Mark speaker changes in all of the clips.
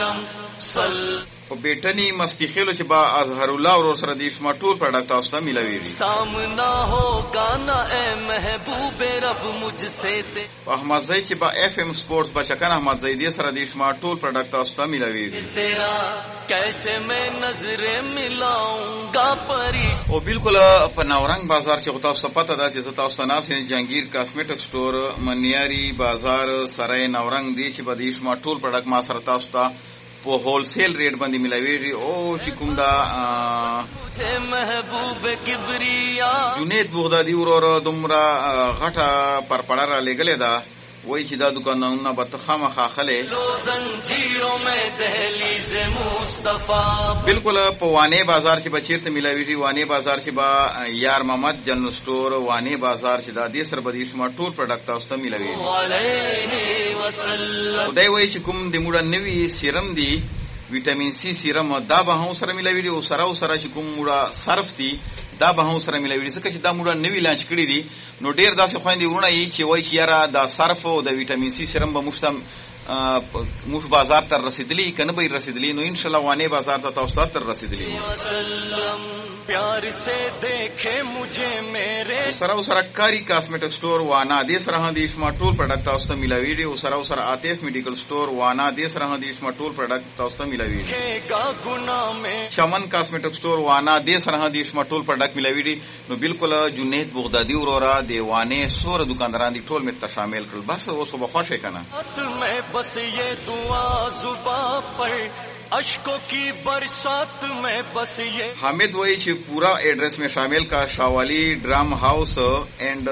Speaker 1: په بیٹنی مستخیلو چې با اظهر الله ورور سره د شما ټول پروډکټ تاسو ته ملاويږي
Speaker 2: سامنا ہوگا نا اے محبوب رب مجھ سے
Speaker 1: په احمد زئی چې با اف ام سپورټس بچکن احمد زیدی سره د شما ټول پروډکټ تاسو ته ملاويږي
Speaker 2: تیرا کیسے میں نظریں ملاؤں گا پری
Speaker 1: او بالکل په نورنګ بازار کې تاسو ته پته ده چې تاسو ته ناسین جهانگیر کاسمیټک سٹور منیاری بازار سره نورنګ دی چې به د شما ټول پروډکټ ما سره تاسو ته په هول سیل ریټ باندې ملاويږي او چې کوم دا
Speaker 2: محبوب کبریا
Speaker 1: جنید بغدادي ورور دومره غټه پرپړه را لګلې ده وای چې دا دکانونه به تخامه خاخله
Speaker 2: زنجیروں میں دہلیز مصطفی
Speaker 1: بالکل په وانه بازار کې بچیرته ملاويږي وانه بازار کې با یار محمد جنرل سٹور وانه بازار چې دا د سر بدیش ما ټول پروډکټ تاسو ته ملاويږي
Speaker 2: علیه وسلم
Speaker 1: خدای وای چې کوم د موډ نوی سیرم دی ویټامین سی سیرم دا به هم سره ملاويږي او سره چې کوم موډ صرف دی دا به هم سره ملاويږي ځکه چې دا موډ نوی لانچ کړی دی نو ډیر داسې خويندې ورونه یي چې وای چې یاره دا صرف او د ویټامین سی سیرم به مشتم موږ بازار ته رسیدلی کنه به رسیدلی نو ان شاء الله وانه بازار ته تاسو ته رسیدلی
Speaker 2: پیار سے دیکھے مجھے میرے
Speaker 1: سره کاری کاسمیټک سٹور وانا دې سره د شما ټول پروډکټ تاسو ته ملاويږي او سره عاطف میډیکل سٹور وانا دې سره د شما ټول پروډکټ تاسو ته ملاويږي چمن کاسمیټک سٹور وانا دې سره د شما ټول پروډکټ ملاويږي نو بالکل جنید بغدادي ورورا دیوانه سور دکانداران دي ټول مت شامل کړل بس اوس به خوشی کنه
Speaker 2: میں بس یہ دعا زباں پر اشکوں کی برسات میں بس یہ
Speaker 1: حامد وئی چې پورا ایڈریس میں شامل کا شاوالی ڈرام ہاؤس اینڈ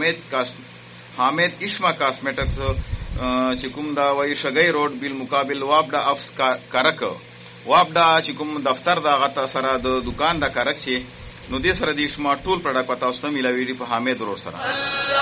Speaker 1: حامد اشما کاسمیٹکس چې کوم دا وئی شګي روډ بالمقابل وابډا افس کرک وابډا چې کوم دفتر دا غته سره د دکان دا کرک چې نو دې سره د اشما ټول پروډکټ پتا اوس ته ملاويږي په حامد ورور سره